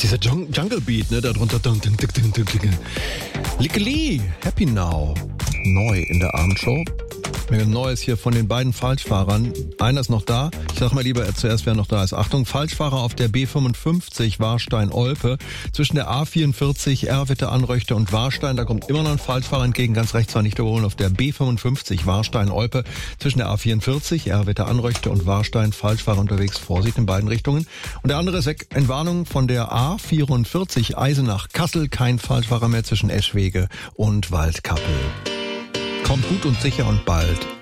Dieser Jungle Beat, ne, da drunter. Lickeli, Happy Now. Neu in der Abendshow. Neues hier von den beiden Falschfahrern. Einer ist noch da. Ich sag mal lieber zuerst, wer noch da ist. Achtung, Falschfahrer auf der B55 Warstein-Olpe. Zwischen der A44 Erwitte-Anröchte und Warstein. Da kommt immer noch ein Falschfahrer entgegen. Ganz rechts war nicht überholen. Auf der B55 Warstein-Olpe. Zwischen der A44 Erwitte-Anröchte und Warstein. Falschfahrer unterwegs. Vorsicht in beiden Richtungen. Und der andere ist weg. In Warnung von der A44 Eisenach-Kassel. Kein Falschfahrer mehr zwischen Eschwege und Waldkappel. Kommt gut und sicher und bald